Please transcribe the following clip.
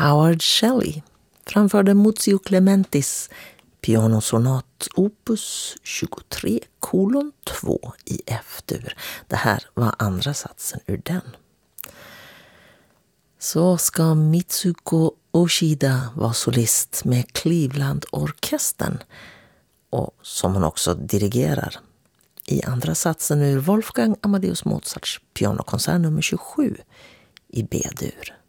Howard Shelley framförde Muzio Clementis pianosonat opus 23:2 i F-dur. Det här var andra satsen ur den. Så ska Mitsuko Oshida vara solist med Cleveland-orkestern, och som hon också dirigerar, i andra satsen ur Wolfgang Amadeus Mozarts pianokonsert nummer 27 i B-dur.